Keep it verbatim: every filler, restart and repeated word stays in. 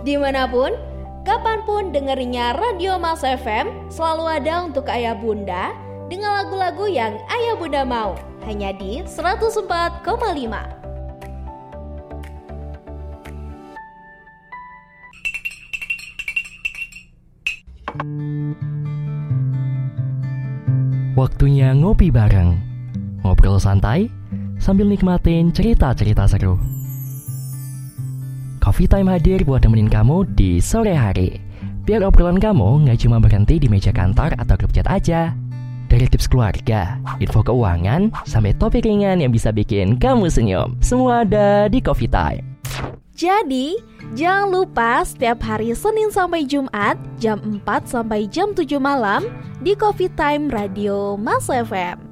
Dimanapun, kapanpun dengerinya Radio Mas F M, selalu ada untuk ayah bunda dengan lagu-lagu yang ayah bunda mau. Hanya di seratus empat koma lima. Waktunya ngopi bareng, ngobrol santai sambil nikmatin cerita-cerita seru. Coffee Time hadir buat nemenin kamu di sore hari, biar obrolan kamu gak cuma berhenti di meja kantor atau grup chat aja. Dari tips keluarga, info keuangan, sampai topik ringan yang bisa bikin kamu senyum, semua ada di Coffee Time. Jadi, jangan lupa setiap hari Senin sampai Jumat jam empat sampai jam tujuh malam di Coffee Time Radio Mas F M.